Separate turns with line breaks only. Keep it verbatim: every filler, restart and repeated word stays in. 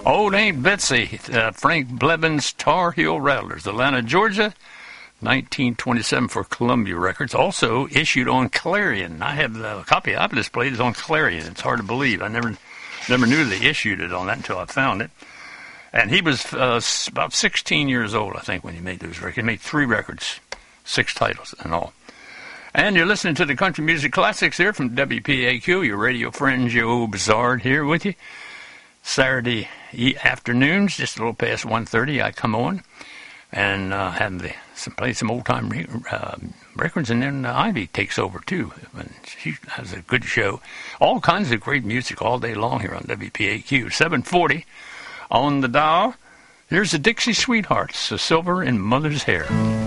Old Aunt Betsy, uh, Frank Blevins' Tar Heel Rattlers, Atlanta, Georgia, nineteen twenty-seven for Columbia Records. Also issued on Clarion. I have the copy I've displayed is on Clarion. It's hard to believe. I never never knew they issued it on that until I found it. And he was uh, about sixteen years old, I think, when he made those records. He made three records, six titles and all. And you're listening to the Country Music Classics here from W P A Q. Your radio friend Joe Bizard here with you. Saturday afternoons, just a little past one thirty, I come on and uh, have the, some, play some old-time re- uh, records, and then uh, Ivy takes over, too. And she has a good show. All kinds of great music all day long here on W P A Q. seven forty on the dial. Here's the Dixie Sweethearts, a Silver in Mother's Hair.